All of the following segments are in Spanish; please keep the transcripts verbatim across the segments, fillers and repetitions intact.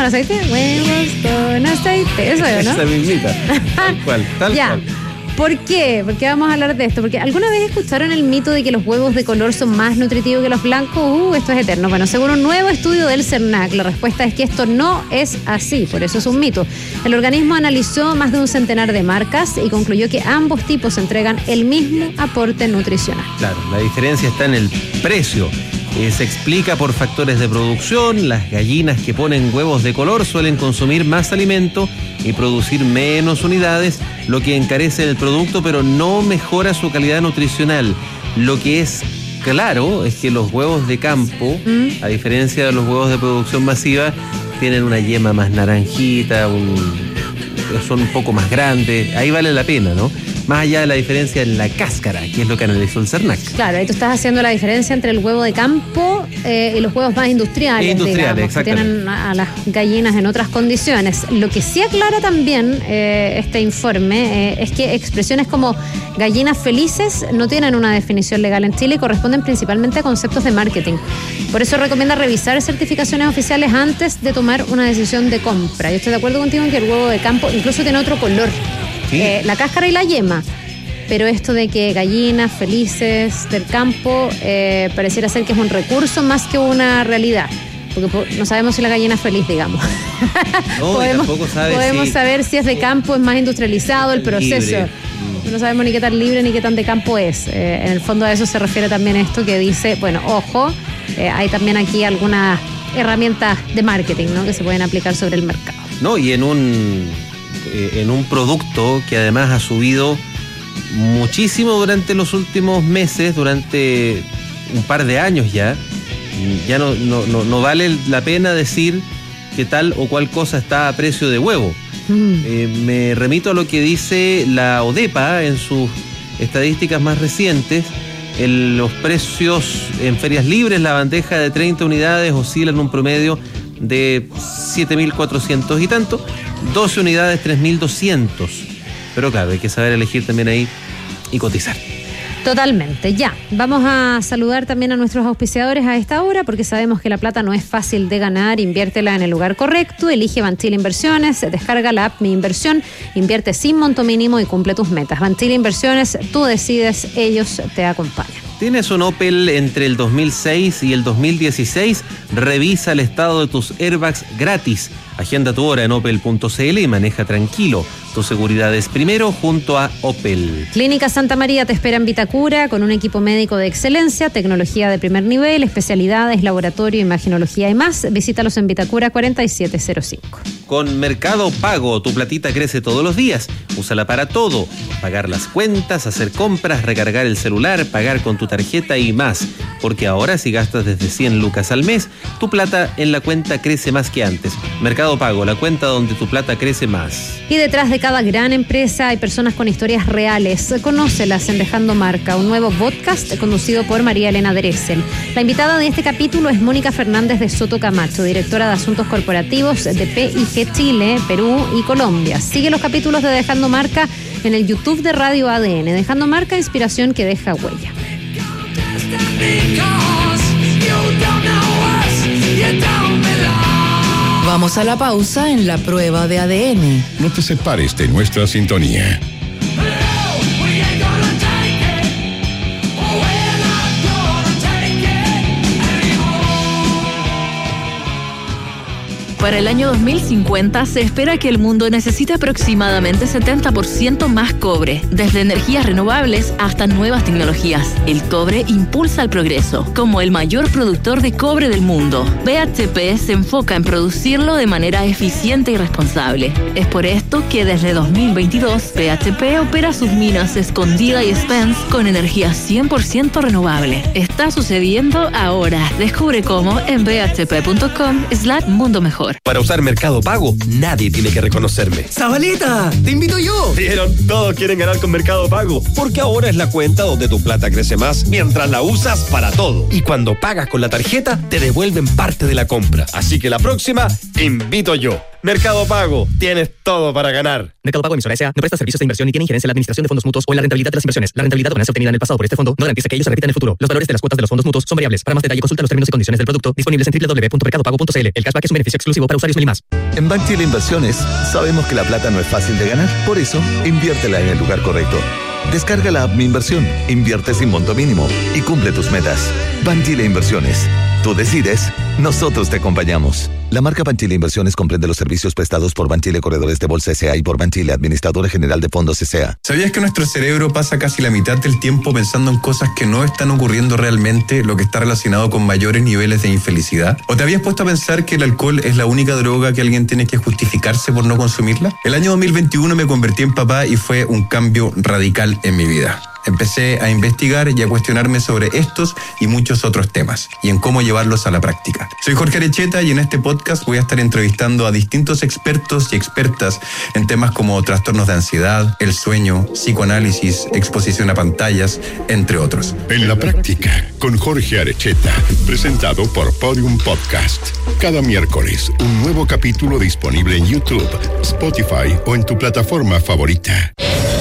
con aceite? Huevos con aceite. Eso es, ¿no? Esa mismita. Tal cual, tal ya. cual. ¿Por qué? ¿Por qué vamos a hablar de esto? Porque ¿alguna vez escucharon el mito de que los huevos de color son más nutritivos que los blancos? Uh, esto es eterno. Bueno, según un nuevo estudio del CERNAC, la respuesta es que esto no es así, por eso es un mito. El organismo analizó más de un centenar de marcas y concluyó que ambos tipos entregan el mismo aporte nutricional. Claro, la diferencia está en el precio. Eh, se explica por factores de producción. Las gallinas que ponen huevos de color suelen consumir más alimento y producir menos unidades, lo que encarece el producto, pero no mejora su calidad nutricional. Lo que es claro es que los huevos de campo, ¿Mm? a diferencia de los huevos de producción masiva, tienen una yema más naranjita, un, son un poco más grandes. Ahí vale la pena, ¿no? Más allá de la diferencia en la cáscara, que es lo que analizó el CERNAC. Claro, ahí tú estás haciendo la diferencia entre el huevo de campo eh, y los huevos más industriales, industriales, digamos, que tienen a las gallinas en otras condiciones. Lo que sí aclara también eh, este informe eh, es que expresiones como gallinas felices no tienen una definición legal en Chile y corresponden principalmente a conceptos de marketing. Por eso recomienda revisar certificaciones oficiales antes de tomar una decisión de compra. Yo estoy de acuerdo contigo en que el huevo de campo incluso tiene otro color. ¿Sí? Eh, la cáscara y la yema, pero esto de que gallinas felices del campo eh, pareciera ser que es un recurso más que una realidad, porque no sabemos si la gallina es feliz, digamos. No, podemos tampoco sabe podemos si saber si es de campo, es más industrializado el proceso. Libre. No sabemos ni qué tan libre ni qué tan de campo es. Eh, en el fondo a eso se refiere también esto que dice, bueno, ojo, eh, hay también aquí algunas herramientas de marketing, ¿no?, que se pueden aplicar sobre el mercado. No, y en un en un producto que además ha subido muchísimo durante los últimos meses, durante un par de años ya. Ya no, no, no, no vale la pena decir que tal o cual cosa está a precio de huevo. Mm. Eh, me remito a lo que dice la ODEPA en sus estadísticas más recientes. En los precios en ferias libres, la bandeja de treinta unidades oscila en un promedio de siete mil cuatrocientos y tanto, doce unidades tres mil doscientos. Pero claro, hay que saber elegir también ahí y cotizar. Totalmente, ya. Vamos a saludar también a nuestros auspiciadores a esta hora, porque sabemos que la plata no es fácil de ganar. Inviértela en el lugar correcto, elige Banchile Inversiones, descarga la app Mi Inversión, invierte sin monto mínimo y cumple tus metas. Banchile Inversiones, tú decides, ellos te acompañan. ¿Tienes un Opel entre el dos mil seis y el dos mil dieciséis? Revisa el estado de tus airbags gratis. Agenda tu hora en opel punto cl y maneja tranquilo. Tu seguridad es primero junto a Opel. Clínica Santa María te espera en Vitacura con un equipo médico de excelencia, tecnología de primer nivel, especialidades, laboratorio, imagenología y más. Visítalos en Vitacura cuarenta y siete cero cinco. Con Mercado Pago, tu platita crece todos los días. Úsala para todo. Pagar las cuentas, hacer compras, recargar el celular, pagar con tu tarjeta y más. Porque ahora si gastas desde cien lucas al mes, tu plata en la cuenta crece más que antes. Mercado Pago, la cuenta donde tu plata crece más. Y detrás de cada gran empresa hay personas con historias reales. Conócelas en Dejando Marca, un nuevo podcast conducido por María Elena Dressel. La invitada de este capítulo es Mónica Fernández de Soto Camacho, directora de Asuntos Corporativos de P I G Chile, Perú y Colombia. Sigue los capítulos de Dejando Marca en el YouTube de Radio A D N. Dejando Marca, inspiración que deja huella. Vamos a la pausa en la prueba de A D N. No te separes de nuestra sintonía. Para el año dos mil cincuenta se espera que el mundo necesite aproximadamente setenta por ciento más cobre, desde energías renovables hasta nuevas tecnologías. El cobre impulsa el progreso, como el mayor productor de cobre del mundo. B H P se enfoca en producirlo de manera eficiente y responsable. Es por esto que desde dos mil veintidós B H P opera sus minas Escondida y Spence con energía cien por ciento renovable. Está sucediendo ahora. Descubre cómo en b h p punto com slash mundo mejor. Para usar Mercado Pago, nadie tiene que reconocerme. ¡Zabaleta! ¡Te invito yo! Vieron, todos quieren ganar con Mercado Pago, porque ahora es la cuenta donde tu plata crece más mientras la usas para todo. Y cuando pagas con la tarjeta, te devuelven parte de la compra. Así que la próxima, invito yo. Mercado Pago, tienes todo para ganar. Mercado Pago Emisora S A no presta servicios de inversión ni tiene injerencia en la administración de fondos mutuos o en la rentabilidad de las inversiones. La rentabilidad o ganancia obtenida en el pasado por este fondo no garantiza que ellos se repitan en el futuro. Los valores de las cuotas de los fondos mutuos son variables. Para más detalle consulta los términos y condiciones del producto disponibles en doble u doble u doble u punto mercado pago punto c l. El cashback es un beneficio exclusivo para usuarios Melimas. En Banchile Inversiones sabemos que la plata no es fácil de ganar. Por eso, inviértela en el lugar correcto. Descarga la app Mi Inversión, invierte sin monto mínimo y cumple tus metas. Banchile Inversiones. Tú decides, nosotros te acompañamos. La marca Banchile Inversiones comprende los servicios prestados por Banchile Corredores de Bolsa S A y por Banchile Administradora General de Fondos S A. ¿Sabías que nuestro cerebro pasa casi la mitad del tiempo pensando en cosas que no están ocurriendo realmente, lo que está relacionado con mayores niveles de infelicidad? ¿O te habías puesto a pensar que el alcohol es la única droga que alguien tiene que justificarse por no consumirla? El año dos mil veintiuno me convertí en papá y fue un cambio radical en mi vida. Empecé a investigar y a cuestionarme sobre estos y muchos otros temas y en cómo llevarlos a la práctica. Soy Jorge Arecheta y en este podcast voy a estar entrevistando a distintos expertos y expertas en temas como trastornos de ansiedad, el sueño, psicoanálisis, exposición a pantallas, entre otros. En la práctica, con Jorge Arecheta, presentado por Podium Podcast. Cada miércoles, un nuevo capítulo disponible en YouTube, Spotify o en tu plataforma favorita.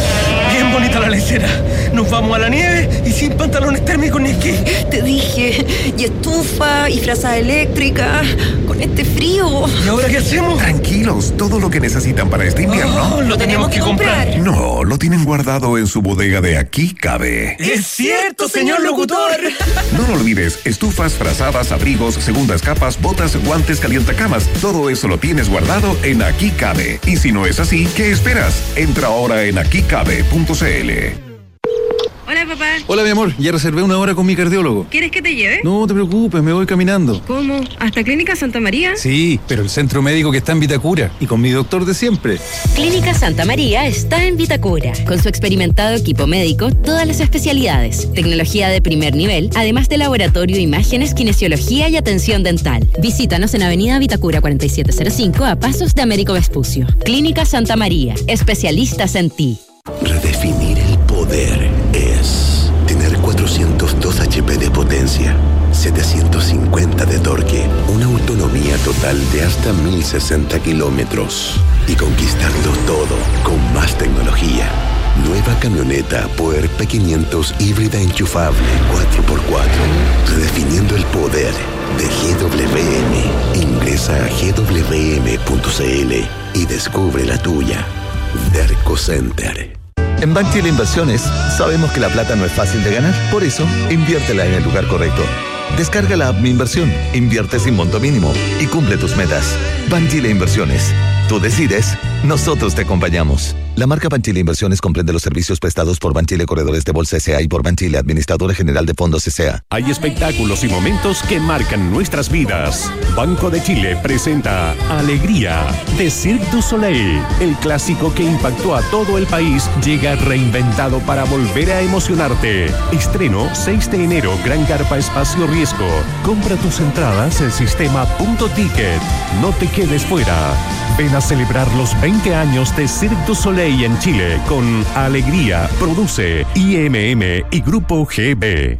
Bien bonita la lecera. Nos vamos a la nieve y sin pantalones térmicos ni esquí. Te dije, y estufa, y frazada eléctrica, con este frío. ¿Y ahora qué hacemos? Tranquilos, todo lo que necesitan para este invierno. Oh, lo tenemos que comprar. No, lo tienen guardado en su bodega de Aquí Cabe. ¡Es cierto, señor locutor! No lo olvides, estufas, frazadas, abrigos, segundas capas, botas, guantes, calientacamas. Todo eso lo tienes guardado en Aquí Cabe. Y si no es así, ¿qué esperas? Entra ahora en aquí cabe punto c l. Hola, papá. Hola, mi amor. Ya reservé una hora con mi cardiólogo. ¿Quieres que te lleve? No te preocupes, me voy caminando. ¿Cómo? ¿Hasta Clínica Santa María? Sí, pero el centro médico que está en Vitacura y con mi doctor de siempre. Clínica Santa María está en Vitacura. Con su experimentado equipo médico, todas las especialidades, tecnología de primer nivel, además de laboratorio, imágenes, kinesiología y atención dental. Visítanos en Avenida Vitacura cuarenta y siete cero cinco a pasos de Américo Vespucio. Clínica Santa María, especialistas en ti. Redefinir el poder es tener cuatrocientos dos H P de potencia, setecientos cincuenta de torque, una autonomía total de hasta mil sesenta kilómetros y conquistarlo todo con más tecnología. Nueva camioneta Puer P quinientos híbrida enchufable cuatro por cuatro, redefiniendo el poder de G W M. Ingresa a g w m punto c l y descubre la tuya. Derco Center. En Banchile Inversiones sabemos que la plata no es fácil de ganar. Por eso, inviértela en el lugar correcto. Descarga la app Mi Inversión, invierte sin monto mínimo y cumple tus metas. Banchile Inversiones. Tú decides, nosotros te acompañamos. La marca Banchile Inversiones comprende los servicios prestados por Banchile Corredores de Bolsa S A y por Banchile Administradora General de Fondos S A. Hay espectáculos y momentos que marcan nuestras vidas. Banco de Chile presenta Alegría de Cirque du Soleil. El clásico que impactó a todo el país llega reinventado para volver a emocionarte. Estreno seis de enero, Gran Carpa Espacio Riesgo. Compra tus entradas en sistema punto ticket. No te quedes fuera. Ven a celebrar los veinte años de Cirque du Soleil en Chile con Alegría. Produce I M M y Grupo G B.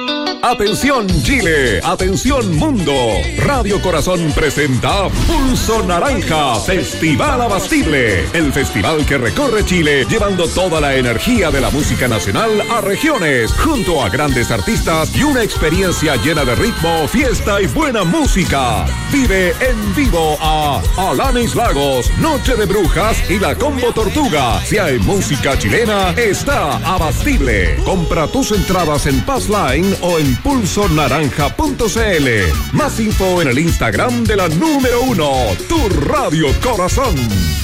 Atención Chile, atención mundo. Radio Corazón presenta Pulso Naranja, Festival Abastible. El festival que recorre Chile llevando toda la energía de la música nacional a regiones, junto a grandes artistas y una experiencia llena de ritmo, fiesta y buena música. Vive en vivo a Alanis Lagos, Noche de Brujas y la Combo Tortuga. Si hay música chilena, está Abastible. Compra tus entradas en Passline o en pulso naranja punto c l. Más info en el Instagram de la número uno, tu Radio Corazón.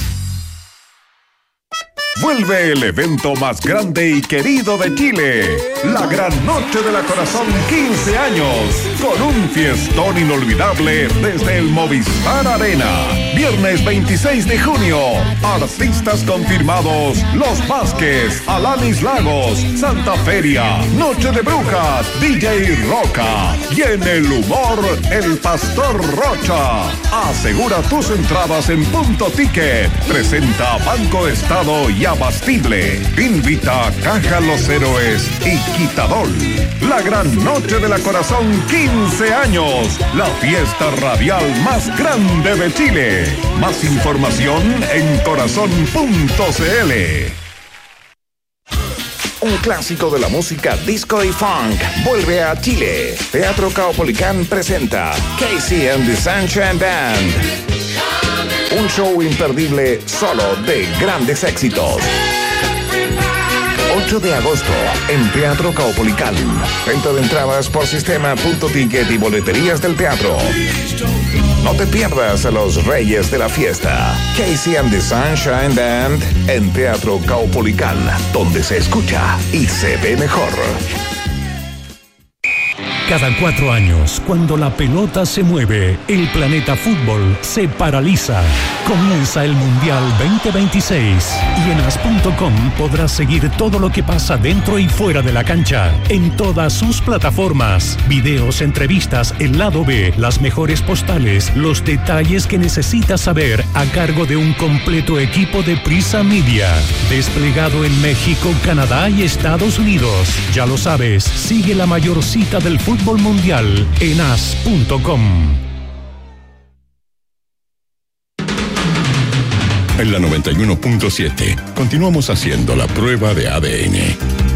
Vuelve el evento más grande y querido de Chile, la Gran Noche de la Corazón quince años, con un fiestón inolvidable desde el Movistar Arena. Viernes veintiséis de junio, artistas confirmados: Los Vázquez, Alanis Lagos, Santa Feria, Noche de Brujas, D J Roca y en el humor, el Pastor Rocha. Asegura tus entradas en Punto Ticket. Presenta Banco Estado y Abastible. Invita Caja Los Héroes y Quitadol. La Gran Noche de la Corazón quince años. La fiesta radial más grande de Chile. Más información en corazón punto c l. Un clásico de la música disco y funk vuelve a Chile. Teatro Caupolicán presenta Casey and the Sunshine Band. Un show imperdible solo de grandes éxitos. ocho de agosto en Teatro Caupolicán. Venta de entradas por sistema punto ticket y boleterías del teatro. No te pierdas a los reyes de la fiesta. Casey and the Sunshine Band en Teatro Caupolicán, donde se escucha y se ve mejor. Cada cuatro años, cuando la pelota se mueve, el planeta fútbol se paraliza. Comienza el Mundial veinte veintiséis y en as punto com podrás seguir todo lo que pasa dentro y fuera de la cancha, en todas sus plataformas. Videos, entrevistas, el lado B, las mejores postales, los detalles que necesitas saber a cargo de un completo equipo de Prisa Media. Desplegado en México, Canadá y Estados Unidos. Ya lo sabes, sigue la mayor cita del fútbol mundial en as punto com. En la noventa y uno punto siete continuamos haciendo la prueba de A D N.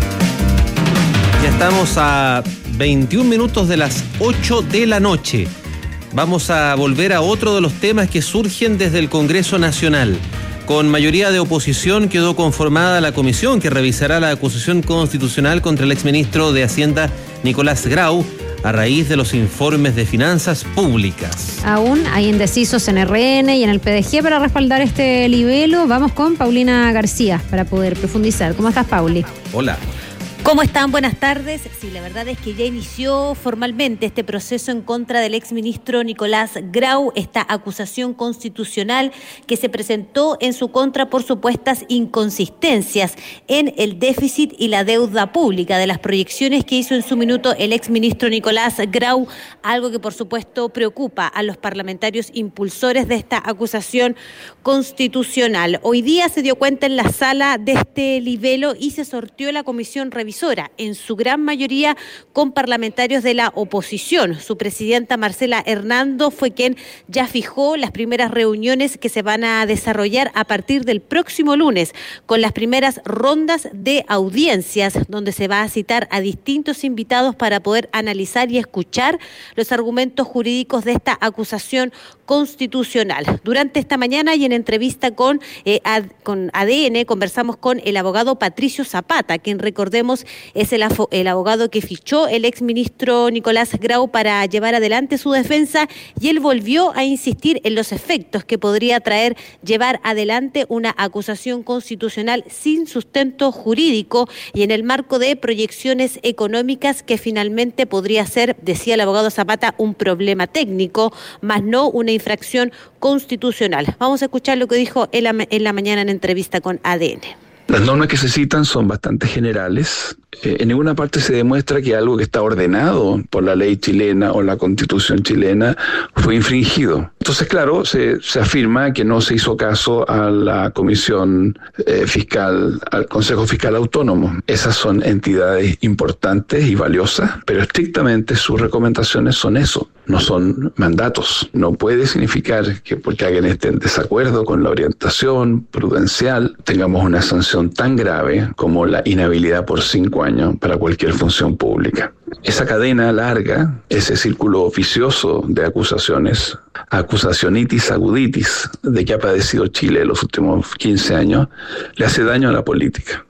Ya estamos a veintiún minutos de las ocho de la noche. Vamos a volver a otro de los temas que surgen desde el Congreso Nacional. Con mayoría de oposición quedó conformada la comisión que revisará la acusación constitucional contra el exministro de Hacienda, Nicolás Grau, a raíz de los informes de finanzas públicas. Aún hay indecisos en R N y en el P D G para respaldar este libelo. Vamos con Paulina García para poder profundizar. ¿Cómo estás, Pauli? Hola. ¿Cómo están? Buenas tardes. Sí, la verdad es que ya inició formalmente este proceso en contra del exministro Nicolás Grau, esta acusación constitucional que se presentó en su contra por supuestas inconsistencias en el déficit y la deuda pública de las proyecciones que hizo en su minuto el exministro Nicolás Grau, algo que por supuesto preocupa a los parlamentarios impulsores de esta acusación constitucional. Hoy día se dio cuenta en la sala de este libelo y se sorteó la comisión revisora, en su gran mayoría con parlamentarios de la oposición. Su presidenta Marcela Hernando fue quien ya fijó las primeras reuniones que se van a desarrollar a partir del próximo lunes, con las primeras rondas de audiencias, donde se va a citar a distintos invitados para poder analizar y escuchar los argumentos jurídicos de esta acusación constitucional. Durante esta mañana y en entrevista con, eh, ad, con A D N conversamos con el abogado Patricio Zapata, quien recordemos es el, el abogado que fichó el exministro Nicolás Grau para llevar adelante su defensa, y él volvió a insistir en los efectos que podría traer llevar adelante una acusación constitucional sin sustento jurídico y en el marco de proyecciones económicas que finalmente podría ser, decía el abogado Zapata, un problema técnico, más no una infracción constitucional. Vamos a escuchar lo que dijo en la, en la mañana en entrevista con A D N. Las normas que se citan son bastante generales. Eh, en ninguna parte se demuestra que algo que está ordenado por la ley chilena o la Constitución chilena fue infringido. Entonces, claro, se, se afirma que no se hizo caso a la Comisión eh, Fiscal, al Consejo Fiscal Autónomo. Esas son entidades importantes y valiosas, pero estrictamente sus recomendaciones son eso, no son mandatos. No puede significar que porque alguien esté en desacuerdo con la orientación prudencial tengamos una sanción tan grave como la inhabilidad por cinco años para cualquier función pública. Esa cadena larga, ese círculo vicioso de acusaciones, acusacionitis aguditis de que ha padecido Chile en los últimos quince años, le hace daño a la política.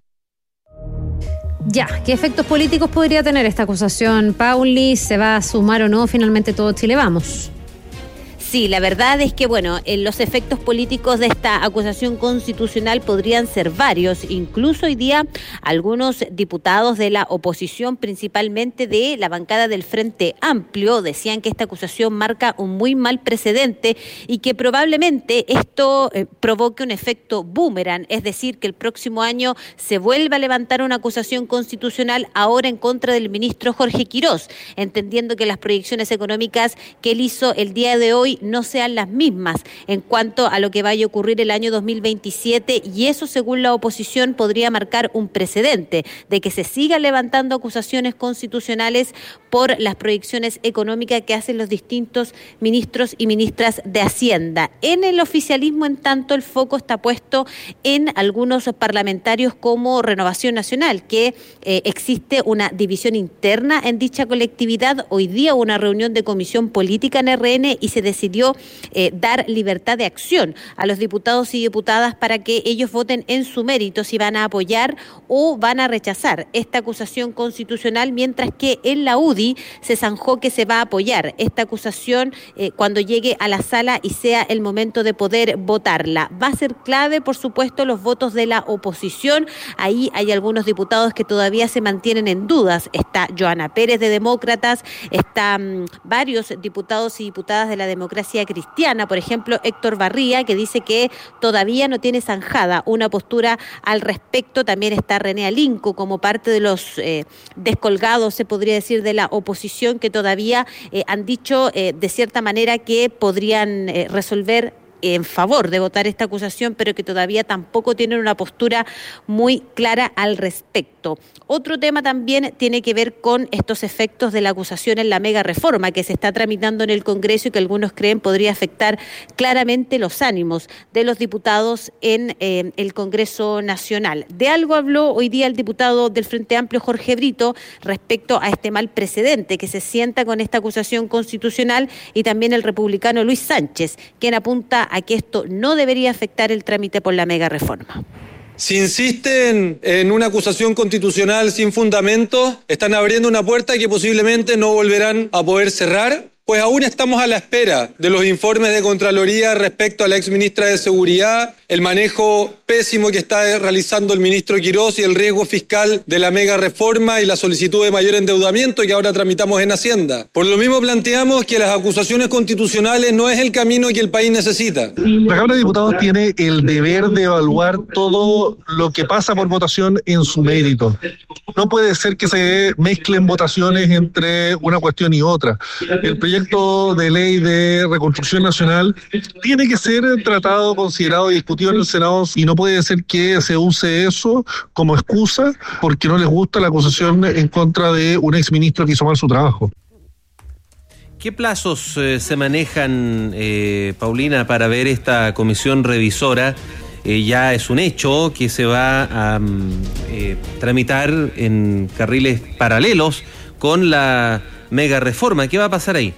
Ya, ¿qué efectos políticos podría tener esta acusación, Pauli? ¿Se va a sumar o no finalmente todo Chile Vamos? Sí, la verdad es que, bueno, en los efectos políticos de esta acusación constitucional podrían ser varios. Incluso hoy día algunos diputados de la oposición, principalmente de la bancada del Frente Amplio, decían que esta acusación marca un muy mal precedente y que probablemente esto eh, provoque un efecto boomerang, es decir, que el próximo año se vuelva a levantar una acusación constitucional ahora en contra del ministro Jorge Quirós, entendiendo que las proyecciones económicas que él hizo el día de hoy no sean las mismas en cuanto a lo que vaya a ocurrir el año dos mil veintisiete, y eso, según la oposición, podría marcar un precedente de que se sigan levantando acusaciones constitucionales por las proyecciones económicas que hacen los distintos ministros y ministras de Hacienda. En el oficialismo, en tanto, el foco está puesto en algunos parlamentarios como Renovación Nacional, que eh, existe una división interna en dicha colectividad. Hoy día hubo una reunión de comisión política en R N y se decidió eh, dar libertad de acción a los diputados y diputadas para que ellos voten en su mérito si van a apoyar o van a rechazar esta acusación constitucional, mientras que en la U D I se zanjó que se va a apoyar esta acusación eh, cuando llegue a la sala y sea el momento de poder votarla. Va a ser clave, por supuesto, los votos de la oposición. Ahí hay algunos diputados que todavía se mantienen en dudas. Está Joana Pérez de Demócratas, están um, varios diputados y diputadas de la Democracia Cristiana, por ejemplo, Héctor Barría, que dice que todavía no tiene zanjada una postura al respecto. También está René Alinco como parte de los eh, descolgados, se podría decir, de la oposición, que todavía eh, han dicho eh, de cierta manera que podrían eh, resolver en favor de votar esta acusación, pero que todavía tampoco tienen una postura muy clara al respecto. Otro tema también tiene que ver con estos efectos de la acusación en la mega reforma que se está tramitando en el Congreso y que algunos creen podría afectar claramente los ánimos de los diputados en eh, el Congreso Nacional. De algo habló hoy día el diputado del Frente Amplio, Jorge Brito, respecto a este mal precedente que se sienta con esta acusación constitucional, y también el republicano Luis Sánchez, quien apunta a que esto no debería afectar el trámite por la mega reforma. Si insisten en una acusación constitucional sin fundamento, están abriendo una puerta que posiblemente no volverán a poder cerrar, pues aún estamos a la espera de los informes de Contraloría respecto a la exministra de Seguridad, el manejo pésimo que está realizando el ministro Quirós y el riesgo fiscal de la mega reforma y la solicitud de mayor endeudamiento que ahora tramitamos en Hacienda. Por lo mismo planteamos que las acusaciones constitucionales no es el camino que el país necesita. La Cámara de Diputados tiene el deber de evaluar todo lo que pasa por votación en su mérito. No puede ser que se mezclen votaciones entre una cuestión y otra. El proyecto de ley de reconstrucción nacional tiene que ser tratado, considerado y discutido en el Senado, y no puede ser que se use eso como excusa porque no les gusta la acusación en contra de un exministro que hizo mal su trabajo. ¿Qué plazos eh, se manejan, eh, Paulina, para ver esta comisión revisora? Eh, ya es un hecho que se va a eh, tramitar en carriles paralelos con la mega reforma. ¿Qué va a pasar ahí?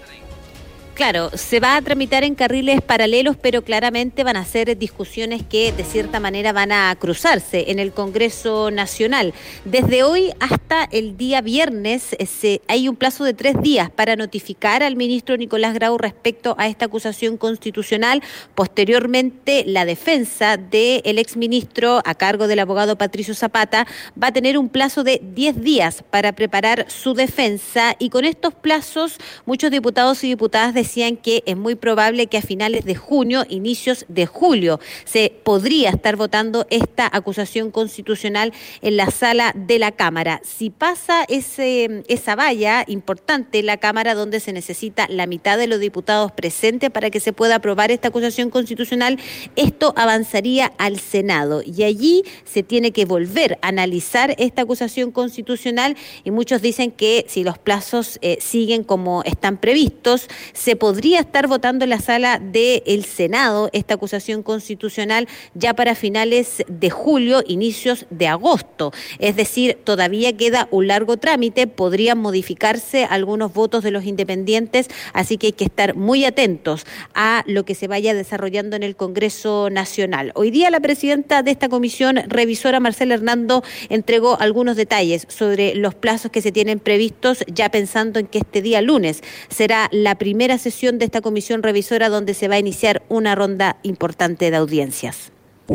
Claro, se va a tramitar en carriles paralelos, pero claramente van a ser discusiones que de cierta manera van a cruzarse en el Congreso Nacional. Desde hoy hasta el día viernes se, hay un plazo de tres días para notificar al ministro Nicolás Grau respecto a esta acusación constitucional. Posteriormente, la defensa del exministro a cargo del abogado Patricio Zapata va a tener un plazo de diez días para preparar su defensa, y con estos plazos muchos diputados y diputadas de decían que es muy probable que a finales de junio, inicios de julio, se podría estar votando esta acusación constitucional en la sala de la Cámara. Si pasa ese, esa valla importante en la Cámara, donde se necesita la mitad de los diputados presentes para que se pueda aprobar esta acusación constitucional, esto avanzaría al Senado y allí se tiene que volver a analizar esta acusación constitucional, y muchos dicen que si los plazos eh, siguen como están previstos, se podría estar votando en la sala del Senado esta acusación constitucional ya para finales de julio, inicios de agosto. Es decir, todavía queda un largo trámite, podrían modificarse algunos votos de los independientes, así que hay que estar muy atentos a lo que se vaya desarrollando en el Congreso Nacional. Hoy día la presidenta de esta comisión revisora, Marcela Hernando, entregó algunos detalles sobre los plazos que se tienen previstos, ya pensando en que este día lunes será la primera sesión de esta comisión revisora donde se va a iniciar una ronda importante de audiencias.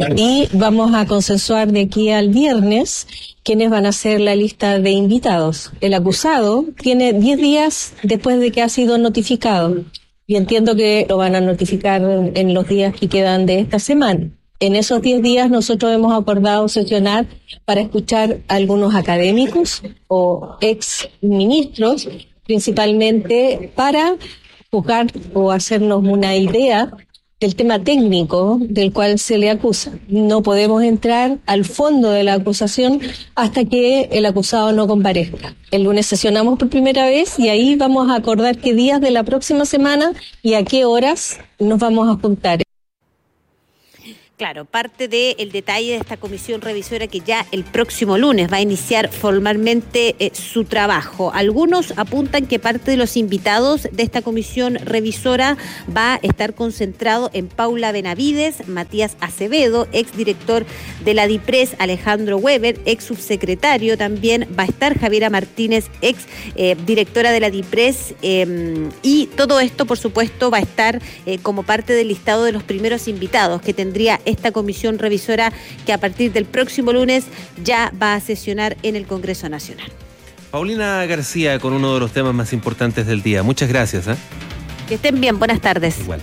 Y vamos a consensuar de aquí al viernes quiénes van a ser la lista de invitados. El acusado tiene diez días después de que ha sido notificado, y entiendo que lo van a notificar en los días que quedan de esta semana. En esos diez días nosotros hemos acordado sesionar para escuchar a algunos académicos o ex ministros, principalmente para juzgar o hacernos una idea del tema técnico del cual se le acusa. No podemos entrar al fondo de la acusación hasta que el acusado no comparezca. El lunes sesionamos por primera vez y ahí vamos a acordar qué días de la próxima semana y a qué horas nos vamos a juntar. Claro, parte del detalle de esta comisión revisora que ya el próximo lunes va a iniciar formalmente eh, su trabajo. Algunos apuntan que parte de los invitados de esta comisión revisora va a estar concentrado en Paula Benavides, Matías Acevedo, exdirector de la DIPRES, Alejandro Weber, ex subsecretario también, va a estar Javiera Martínez, ex eh, directora de la DIPRES, eh, y todo esto, por supuesto, va a estar eh, como parte del listado de los primeros invitados que tendría esta comisión revisora que a partir del próximo lunes ya va a sesionar en el Congreso Nacional. Paulina García con uno de los temas más importantes del día. Muchas gracias. ¿eh? Que estén bien, buenas tardes. Igual.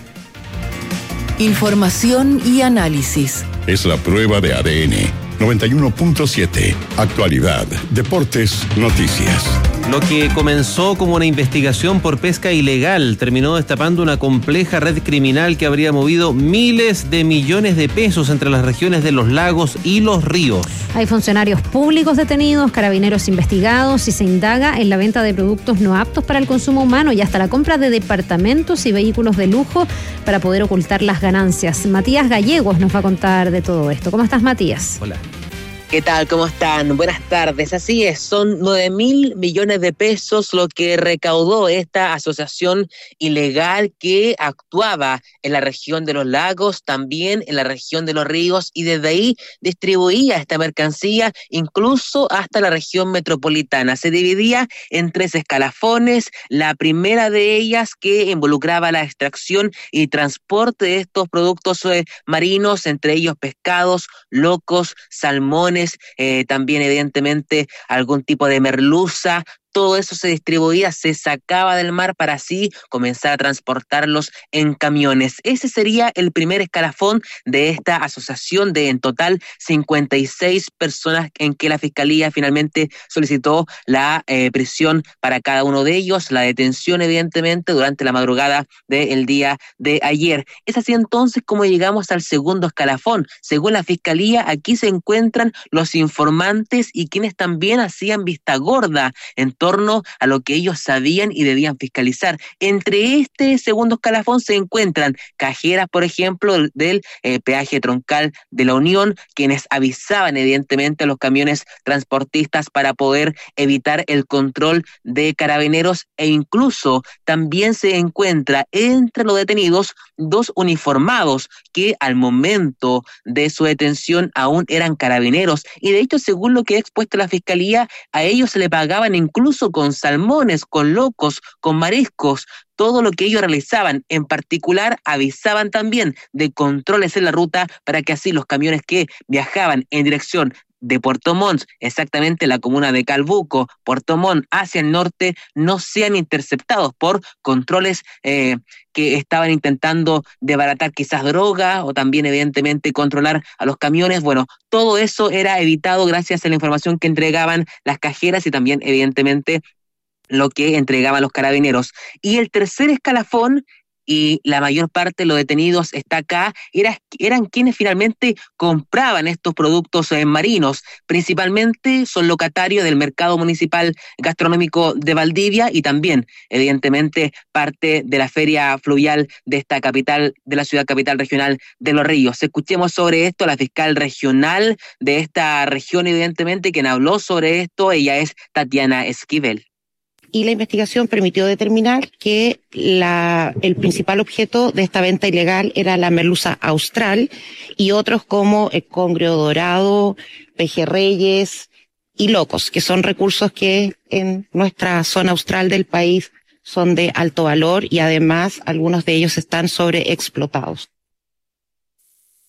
Información y análisis. Es la prueba de A D N. noventa y uno punto siete. Actualidad, deportes, noticias. Lo que comenzó como una investigación por pesca ilegal terminó destapando una compleja red criminal que habría movido miles de millones de pesos entre las regiones de los lagos y los ríos. Hay funcionarios públicos detenidos, carabineros investigados y se indaga en la venta de productos no aptos para el consumo humano y hasta la compra de departamentos y vehículos de lujo para poder ocultar las ganancias. Matías Gallegos nos va a contar de todo esto. ¿Cómo estás, Matías? Hola. ¿Qué tal? ¿Cómo están? Buenas tardes. Así es, son nueve mil millones de pesos lo que recaudó esta asociación ilegal que actuaba en la región de los lagos, también en la región de los ríos, y desde ahí distribuía esta mercancía incluso hasta la región metropolitana. Se dividía en tres escalafones, la primera de ellas que involucraba la extracción y transporte de estos productos eh, marinos, entre ellos pescados, locos, salmones, Eh, también evidentemente algún tipo de merluza. Todo eso se distribuía, se sacaba del mar para así comenzar a transportarlos en camiones. Ese sería el primer escalafón de esta asociación de en total cincuenta y seis personas en que la Fiscalía finalmente solicitó la eh, prisión para cada uno de ellos, la detención evidentemente durante la madrugada del día de ayer. Es así entonces como llegamos al segundo escalafón. Según la Fiscalía, aquí se encuentran los informantes y quienes también hacían vista gorda en torno a lo que ellos sabían y debían fiscalizar. Entre este segundo escalafón se encuentran cajeras, por ejemplo, del, del eh, peaje troncal de la Unión, quienes avisaban evidentemente a los camiones transportistas para poder evitar el control de carabineros, e incluso también se encuentra entre los detenidos dos uniformados que al momento de su detención aún eran carabineros, y de hecho, según lo que ha expuesto la Fiscalía, a ellos se le pagaban incluso con salmones, con locos, con mariscos. Todo lo que ellos realizaban, en particular avisaban también de controles en la ruta para que así los camiones que viajaban en dirección de Puerto Montt, exactamente la comuna de Calbuco, Puerto Montt hacia el norte, no sean interceptados por controles eh, que estaban intentando desbaratar quizás droga o también evidentemente controlar a los camiones. Bueno, todo eso era evitado gracias a la información que entregaban las cajeras y también evidentemente lo que entregaban los carabineros. Y el tercer escalafón, y la mayor parte de los detenidos está acá, era, eran quienes finalmente compraban estos productos eh, marinos. Principalmente son locatarios del mercado municipal gastronómico de Valdivia y también, evidentemente, parte de la feria fluvial de esta capital, de la ciudad capital regional de Los Ríos. Escuchemos sobre esto a la fiscal regional de esta región, evidentemente, quien habló sobre esto, ella es Tatiana Esquivel. Y la investigación permitió determinar que la, el principal objeto de esta venta ilegal era la merluza austral y otros como el congrio dorado, pejerreyes y locos, que son recursos que en nuestra zona austral del país son de alto valor y además algunos de ellos están sobreexplotados.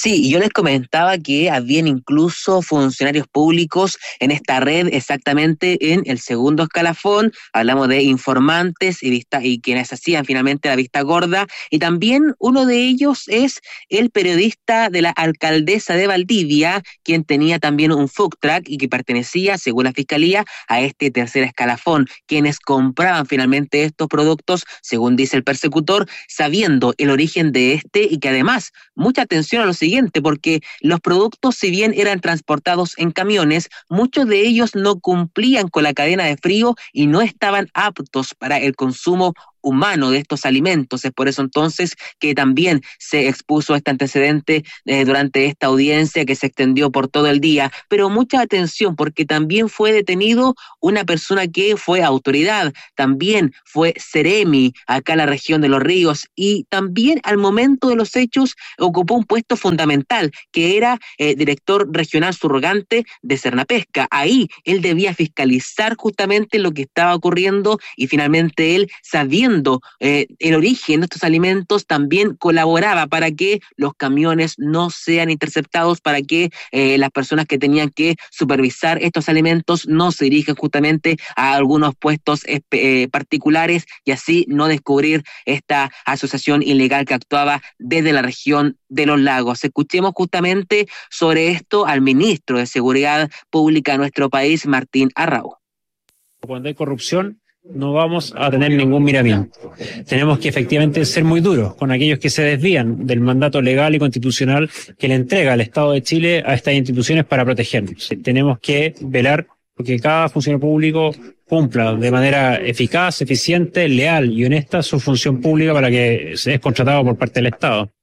Sí, yo les comentaba que habían incluso funcionarios públicos en esta red, exactamente en el segundo escalafón. Hablamos de informantes y, vista, y quienes hacían finalmente la vista gorda, y también uno de ellos es el periodista de la alcaldesa de Valdivia, quien tenía también un food truck y que pertenecía, según la fiscalía, a este tercer escalafón, quienes compraban finalmente estos productos, según dice el persecutor, sabiendo el origen de este, y que además, mucha atención a lo siguiente, porque los productos, si bien eran transportados en camiones, muchos de ellos no cumplían con la cadena de frío y no estaban aptos para el consumo humano de estos alimentos. Es por eso entonces que también se expuso este antecedente eh, durante esta audiencia que se extendió por todo el día. Pero mucha atención, porque también fue detenido una persona que fue autoridad, también fue Ceremi acá en la región de Los Ríos, y también al momento de los hechos ocupó un puesto fundamental, que era eh, director regional subrogante de Cernapesca. Ahí él debía fiscalizar justamente lo que estaba ocurriendo, y finalmente él, sabiendo Eh, el origen de estos alimentos, también colaboraba para que los camiones no sean interceptados, para que eh, las personas que tenían que supervisar estos alimentos no se dirijan justamente a algunos puestos eh, particulares, y así no descubrir esta asociación ilegal que actuaba desde la región de Los Lagos. Escuchemos justamente sobre esto al ministro de Seguridad Pública de nuestro país, Martín Arrau. Cuando hay corrupción, no vamos a tener ningún miramiento. Tenemos que efectivamente ser muy duros con aquellos que se desvían del mandato legal y constitucional que le entrega el Estado de Chile a estas instituciones para protegernos. Tenemos que velar porque cada funcionario público cumpla de manera eficaz, eficiente, leal y honesta su función pública para que se es contratado por parte del Estado.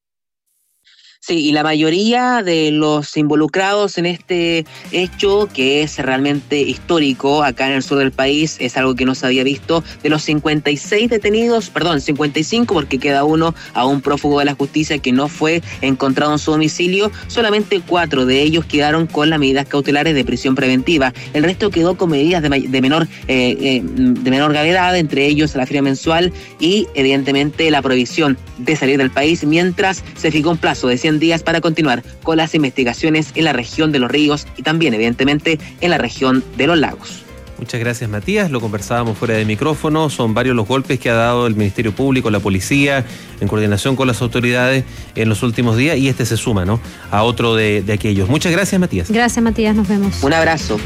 Sí, y la mayoría de los involucrados en este hecho, que es realmente histórico acá en el sur del país, es algo que no se había visto. De los cincuenta y seis detenidos, perdón, cincuenta y cinco, porque queda uno a un prófugo de la justicia que no fue encontrado en su domicilio, solamente cuatro de ellos quedaron con las medidas cautelares de prisión preventiva. El resto quedó con medidas de, de, menor, eh, eh, de menor gravedad, entre ellos la feria mensual y evidentemente la prohibición de salir del país, mientras se fijó un plazo de cien días para continuar con las investigaciones en la región de Los Ríos y también evidentemente en la región de Los Lagos. Muchas gracias, Matías. Lo conversábamos fuera de micrófono. Son varios los golpes que ha dado el Ministerio Público, la policía, en coordinación con las autoridades en los últimos días, y este se suma, ¿no?, a otro de, de aquellos. Muchas gracias, Matías. Gracias, Matías. Nos vemos. Un abrazo.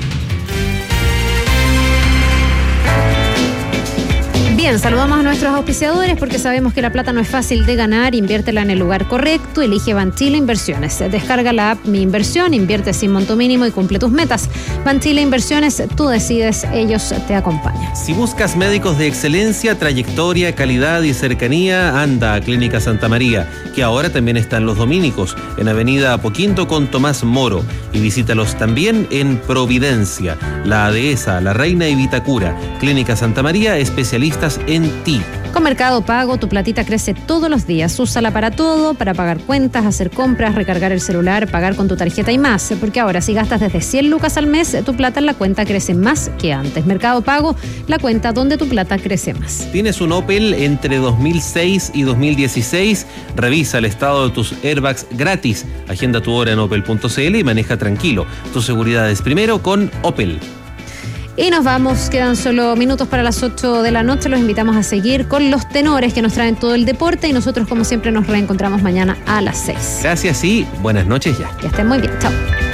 Bien, saludamos a nuestros auspiciadores porque sabemos que la plata no es fácil de ganar. Inviértela en el lugar correcto. Elige Banchile Inversiones. Descarga la app Mi Inversión, invierte sin monto mínimo y cumple tus metas. Banchile Inversiones, tú decides, ellos te acompañan. Si buscas médicos de excelencia, trayectoria, calidad y cercanía, anda a Clínica Santa María, que ahora también están los dominicos, en Avenida Apoquinto con Tomás Moro. Y visítalos también en Providencia, La Dehesa, La Reina y Vitacura. Clínica Santa María, especialistas en ti. Con Mercado Pago, tu platita crece todos los días. Úsala para todo, para pagar cuentas, hacer compras, recargar el celular, pagar con tu tarjeta y más. Porque ahora, si gastas desde cien lucas al mes, tu plata en la cuenta crece más que antes. Mercado Pago, la cuenta donde tu plata crece más. ¿Tienes un Opel entre dos mil seis y dos mil dieciséis? Revisa el estado de tus airbags gratis. Agenda tu hora en opel punto c l y maneja tranquilo. Tu seguridad es primero con Opel. Y nos vamos, quedan solo minutos para las ocho de la noche. Los invitamos a seguir con los tenores que nos traen todo el deporte, y nosotros, como siempre, nos reencontramos mañana a las seis. Gracias y buenas noches ya. Que estén muy bien. Chao.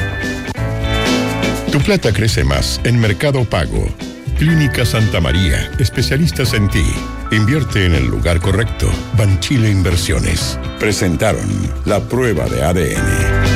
Tu plata crece más en Mercado Pago. Clínica Santa María, especialistas en ti. Invierte en el lugar correcto. Banchile Inversiones. Presentaron la prueba de A D N.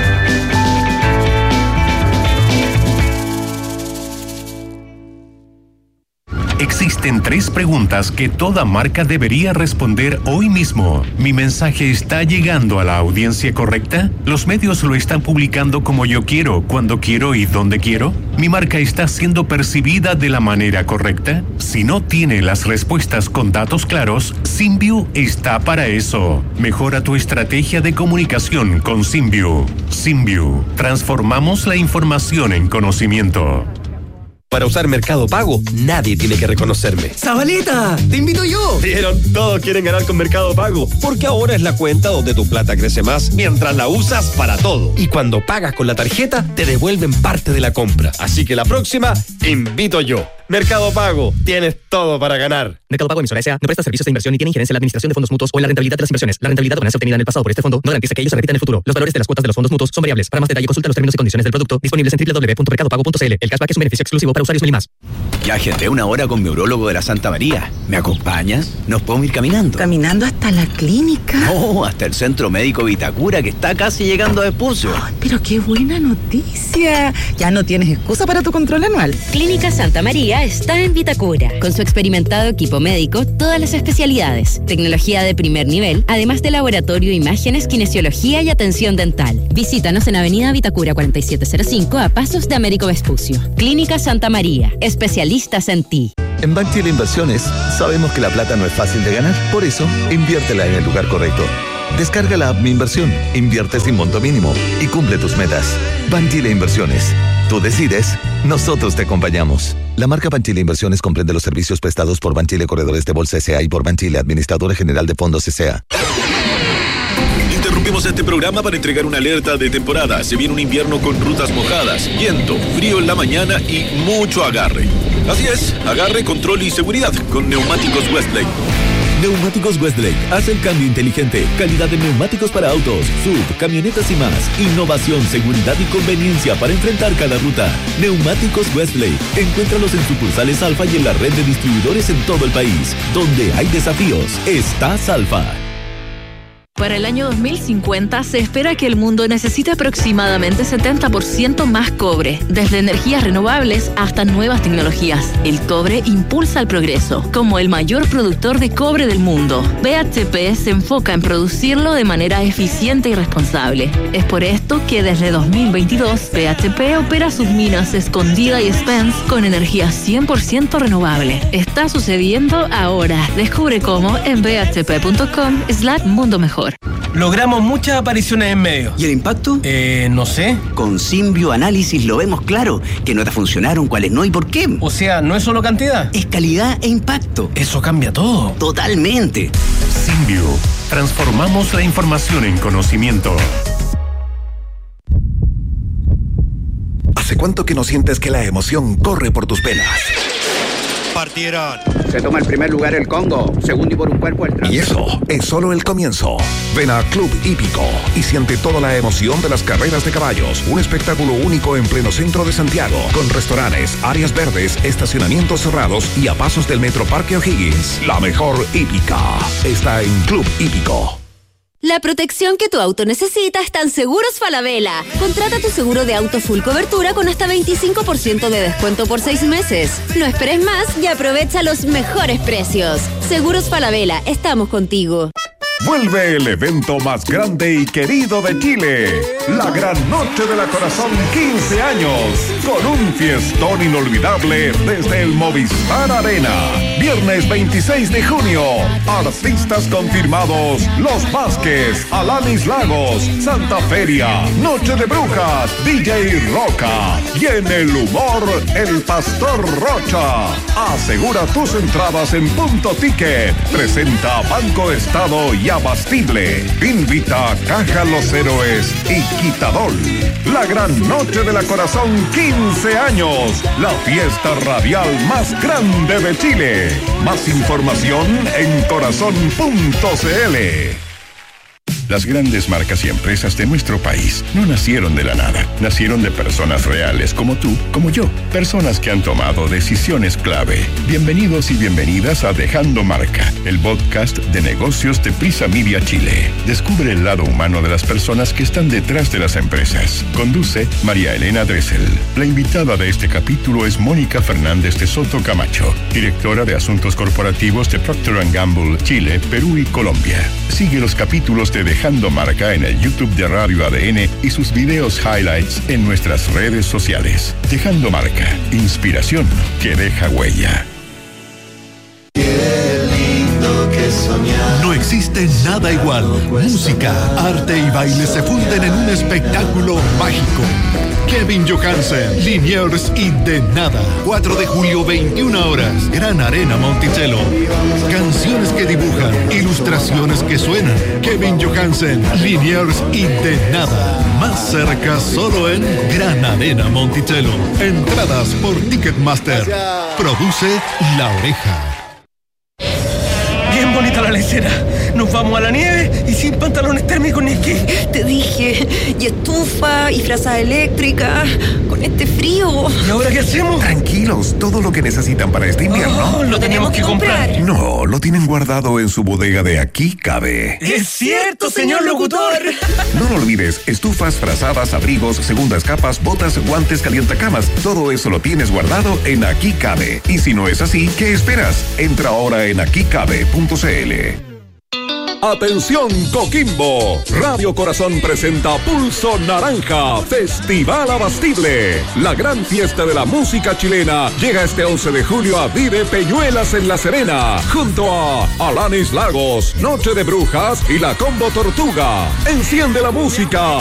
Existen tres preguntas que toda marca debería responder hoy mismo. ¿Mi mensaje está llegando a la audiencia correcta? ¿Los medios lo están publicando como yo quiero, cuando quiero y donde quiero? ¿Mi marca está siendo percibida de la manera correcta? Si no tiene las respuestas con datos claros, Symbiu está para eso. Mejora tu estrategia de comunicación con Symbiu. Symbiu. Transformamos la información en conocimiento. Para usar Mercado Pago, nadie tiene que reconocerme. ¡Zabaleta! ¡Te invito yo! ¿Vieron? Todos quieren ganar con Mercado Pago, porque ahora es la cuenta donde tu plata crece más mientras la usas para todo. Y cuando pagas con la tarjeta, te devuelven parte de la compra. Así que la próxima, invito yo. Mercado Pago, tienes todo para ganar. Mercado Pago Emisora S A no presta servicios de inversión ni tiene injerencia en la administración de fondos mutuos o en la rentabilidad de las inversiones. La rentabilidad o ganancia obtenida en el pasado por este fondo no garantiza que ellos se repitan en el futuro. Los valores de las cuotas de los fondos mutuos son variables. Para más detalle, consulta los términos y condiciones del producto disponibles en doble u doble u doble u punto mercado pago punto c l. El cashback es un beneficio exclusivo para usuarios Meli+. Ya agendé una hora con mi urólogo de la Santa María. ¿Me acompañas? ¿Nos podemos ir caminando? ¿Caminando hasta la clínica? No, hasta el Centro Médico Vitacura, que está casi llegando a Vespucio. Ay, pero qué buena noticia. Ya no tienes excusa para tu control anual. Clínica Santa María está en Vitacura. Con su experimentado equipo médico, todas las especialidades, tecnología de primer nivel, además de laboratorio, imágenes, kinesiología y atención dental. Visítanos en Avenida Vitacura cuarenta y siete cero cinco a pasos de Américo Vespucio. Clínica Santa María, especialistas en ti. En Banchile Inversiones sabemos que la plata no es fácil de ganar, por eso inviértela en el lugar correcto. Descarga la app Mi Inversión, invierte sin monto mínimo y cumple tus metas. Banchile Inversiones. Tú decides, nosotros te acompañamos. La marca Banchile Inversiones comprende los servicios prestados por Banchile Corredores de Bolsa S A y por Banchile Administradora General de Fondos S A. Interrumpimos este programa para entregar una alerta de temporada. Se viene un invierno con rutas mojadas, viento, frío en la mañana y mucho agarre. Así es, agarre, control y seguridad con Neumáticos Westlake. Neumáticos Westlake hace el cambio inteligente. Calidad de neumáticos para autos, sub, camionetas y más. Innovación, seguridad y conveniencia para enfrentar cada ruta. Neumáticos Westlake. Encuéntralos en sucursales Alfa y en la red de distribuidores en todo el país. Donde hay desafíos, está Alfa. Para el año dos mil cincuenta se espera que el mundo necesite aproximadamente setenta por ciento más cobre, desde energías renovables hasta nuevas tecnologías. El cobre impulsa el progreso. Como el mayor productor de cobre del mundo, B H P se enfoca en producirlo de manera eficiente y responsable. Es por esto que desde dos mil veintidós B H P opera sus minas Escondida y Spence con energía cien por ciento renovable. Está sucediendo ahora. Descubre cómo en b h p punto com slash mundo mejor. Logramos muchas apariciones en medios. ¿Y el impacto? Eh, no sé. Con Symbio Análisis lo vemos claro. ¿Qué notas funcionaron, cuáles no y por qué? O sea, no es solo cantidad. Es calidad e impacto. Eso cambia todo. Totalmente. Symbio. Transformamos la información en conocimiento. ¿Hace cuánto que no sientes que la emoción corre por tus venas? Partieron. Se toma el primer lugar el Congo, segundo y por un cuerpo el Y eso es solo el comienzo. Ven a Club Hípico y siente toda la emoción de las carreras de caballos. Un espectáculo único en pleno centro de Santiago, con restaurantes, áreas verdes, estacionamientos cerrados y a pasos del Metro Parque O'Higgins. La mejor hípica está en Club Hípico. La protección que tu auto necesita está en Seguros Falabella. Contrata tu seguro de auto full cobertura con hasta veinticinco por ciento de descuento por seis meses. No esperes más y aprovecha los mejores precios. Seguros Falabella, estamos contigo. Vuelve el evento más grande y querido de Chile, la Gran Noche de la Corazón quince años, con un fiestón inolvidable desde el Movistar Arena. Viernes veintiséis de junio, artistas confirmados: Los Vázquez, Alanis Lagos, Santa Feria, Noche de Brujas, D J Roca y en el humor, el Pastor Rocha. Asegura tus entradas en Punto Ticket. Presenta Banco Estado y Abastible. Invita Caja Los Héroes y Quitadol. La Gran Noche de la Corazón quince años. La fiesta radial más grande de Chile. Más información en corazón punto c l. Las grandes marcas y empresas de nuestro país no nacieron de la nada. Nacieron de personas reales como tú, como yo. Personas que han tomado decisiones clave. Bienvenidos y bienvenidas a Dejando Marca, el podcast de negocios de Prisa Media Chile. Descubre el lado humano de las personas que están detrás de las empresas. Conduce María Elena Dressel. La invitada de este capítulo es Mónica Fernández de Soto Camacho, directora de Asuntos Corporativos de Procter and Gamble, Chile, Perú y Colombia. Sigue los capítulos de Dejando Marca en el YouTube de Radio A D N y sus videos highlights en nuestras redes sociales. Dejando Marca, inspiración que deja huella. No existe nada igual. Música, arte y baile se funden en un espectáculo mágico. Kevin Johansen, Liniers y De Nada. cuatro de julio, veintiuna horas. Gran Arena Monticello. Canciones que dibujan, ilustraciones que suenan. Kevin Johansen, Liniers y De Nada. Más cerca solo en Gran Arena Monticello. Entradas por Ticketmaster. Produce La Oreja. Bien bonita la lecera. Nos vamos a la nieve y sin pantalones térmicos ni esquí. Te dije, y estufa, y frazada eléctrica, con este frío. ¿Y ahora qué hacemos? Tranquilos, todo lo que necesitan para este invierno. Oh, lo tenemos que comprar. No, lo tienen guardado en su bodega de Aquí Cabe. ¡Es cierto, señor locutor! No lo olvides, estufas, frazadas, abrigos, segundas capas, botas, guantes, calientacamas. Todo eso lo tienes guardado en Aquí Cabe. Y si no es así, ¿qué esperas? Entra ahora en aquí cabe punto c l. Atención Coquimbo, Radio Corazón presenta Pulso Naranja, Festival Abastible. La gran fiesta de la música chilena llega este once de julio a Vive Peñuelas en La Serena, junto a Alanis Lagos, Noche de Brujas y la Combo Tortuga. Enciende la música